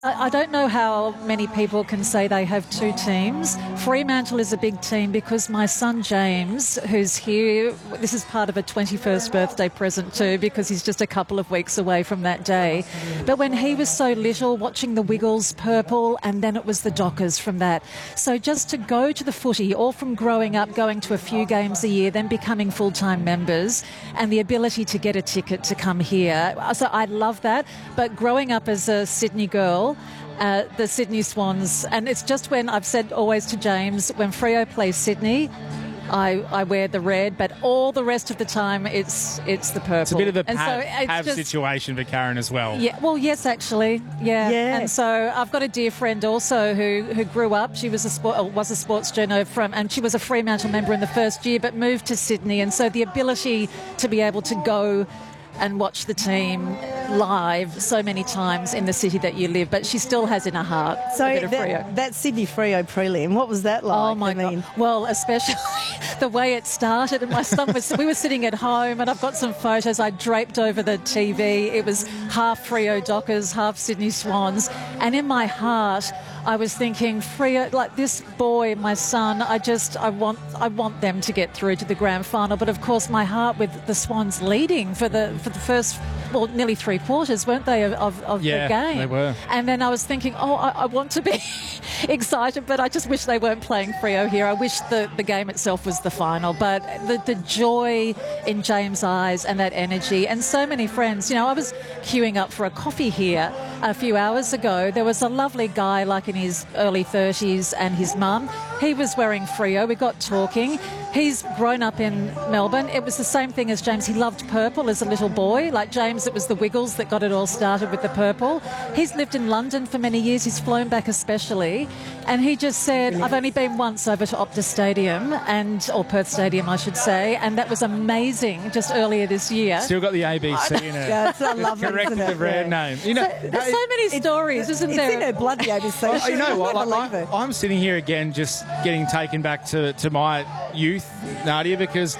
I don't know how many people can say they have two teams. Fremantle is a big team because my son James, who's here, this is part of a 21st birthday present too, because he's just a couple of weeks away from that day. But when he was so little, watching the Wiggles, Purple, and then it was the Dockers from that. So just to go to the footy, all from growing up, going to a few games a year, then becoming full-time members, and the ability to get a ticket to come here. So I love that. But growing up as a Sydney girl, the Sydney Swans, and it's just when I've said always to James, when Freo plays Sydney, I wear the red, but all the rest of the time it's the purple. It's a bit of a have situation for Karen as well. Yeah, well, yes, actually, yeah. And so I've got a dear friend also who grew up. She was a sports journo and she was a Fremantle member in the first year, but moved to Sydney, and so the ability to be able to go and watch the team live so many times in the city that you live, but she still has in her heart a bit of Freo. That Sydney Freo prelim, what was that like? Oh my God. Well, especially the way it started, and my son we were sitting at home, and I've got some photos I draped over the TV. It was half Freo Dockers, half Sydney Swans, and in my heart I was thinking, Freo, like this boy, my son, I want them to get through to the grand final. But of course, my heart with the Swans leading for the first, well, nearly 3 quarters, weren't they, of the game? Yeah, they were. And then I was thinking, I want to be excited, but I just wish they weren't playing Freo here. I wish the game itself was the final. But the joy in James' eyes and that energy, and so many friends. You know, I was queuing up for a coffee here a few hours ago. There was a lovely guy, like in his early 30s, and his mum. He was wearing Freo. We got talking. He's grown up in Melbourne. It was the same thing as James. He loved purple as a little boy. Like James, it was the Wiggles that got it all started with the purple. He's lived in London for many years. He's flown back especially. And he just said, I've only been once over to Optus Stadium, or Perth Stadium, I should say, and that was amazing just earlier this year. Still got the ABC in it. Yeah, it's lovely, corrected the brand name. You know, there's so many stories, isn't there? It's in her blood, the ABC. Well, you know what? I'm sitting here again just getting taken back to my youth, Nadia, because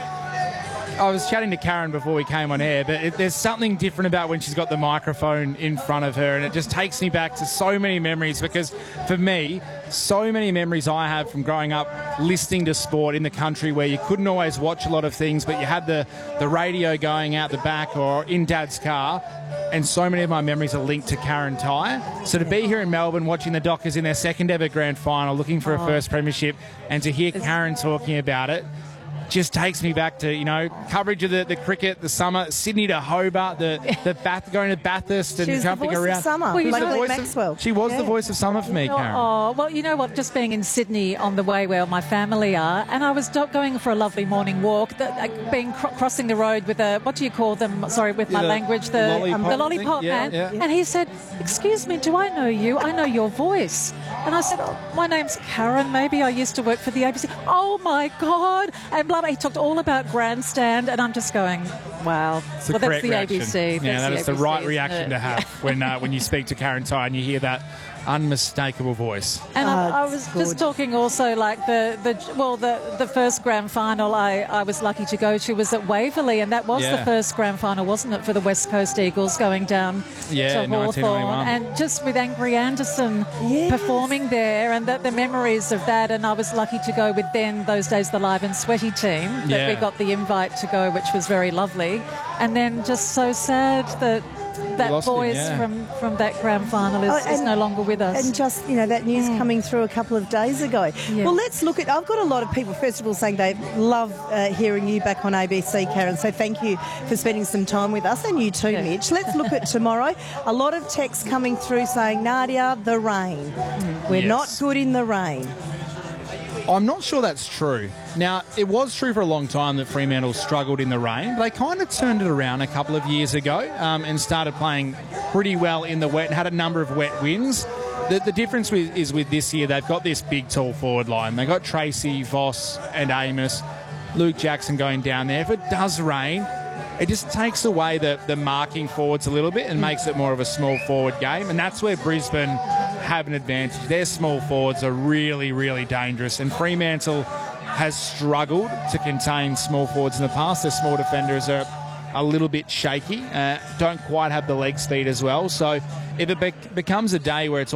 I was chatting to Karen before we came on air, but there's something different about when she's got the microphone in front of her, and it just takes me back to so many memories, because for me, so many memories I have from growing up listening to sport in the country where you couldn't always watch a lot of things, but you had the radio going out the back or in Dad's car, and so many of my memories are linked to Karen Tye. So to be here in Melbourne watching the Dockers in their second ever grand final, looking for a first premiership, and to hear Karen talking about it, just takes me back to, you know, coverage of the cricket, the summer, Sydney to Hobart, going to Bathurst and jumping around. Of summer. Well, like Maxwell. She was the voice of summer for me, Karen. Oh, well, you know what? Just being in Sydney on the way where my family are, and I was going for a lovely morning walk, crossing the road with what do you call them? Sorry, with my language, the lollipop man. Yeah. And he said, "Excuse me, do I know you? I know your voice." And I said, "My name's Karen. Maybe I used to work for the ABC." Oh my God! And blah. He talked all about Grandstand, and I'm just going, wow. It's the correct reaction. ABC. Yeah, that is the right reaction to have when you speak to Karen Tye and you hear that unmistakable voice. And I was just talking also, like the first grand final I was lucky to go to was at Waverley, and that was the first grand final, wasn't it, for the West Coast Eagles going down to Hawthorn, and just with Angry Anderson performing there, and the memories of that. And I was lucky to go with those days the Live and Sweaty team that we got the invite to go, which was very lovely. And then just so sad that voice from that grand final is no longer with us. And just, you know, that news coming through a couple of days ago. Yeah. Well, let's look at... I've got a lot of people, first of all, saying they love hearing you back on ABC, Karen, so thank you for spending some time with us, and you too, Mitch. Let's look at tomorrow. A lot of texts coming through saying, Nadia, the rain. We're not good in the rain. I'm not sure that's true. Now, it was true for a long time that Fremantle struggled in the rain, but they kind of turned it around a couple of years ago and started playing pretty well in the wet and had a number of wet wins. The difference is with this year, they've got this big, tall forward line. They've got Tracy, Voss and Amos, Luke Jackson going down there. If it does rain, it just takes away the marking forwards a little bit and makes it more of a small forward game, and that's where Brisbane have an advantage. Their small forwards are really, really dangerous, and Fremantle has struggled to contain small forwards in the past. Their small defenders are a little bit shaky, don't quite have the leg speed as well. So if it becomes a day where it's